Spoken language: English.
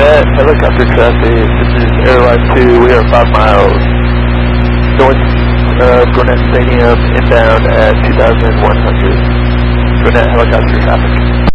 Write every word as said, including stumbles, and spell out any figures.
Gwinnett helicopter traffic. This is Airline two. We are five miles north of Gwinnett Stadium, inbound at two thousand one hundred. Gwinnett helicopter traffic.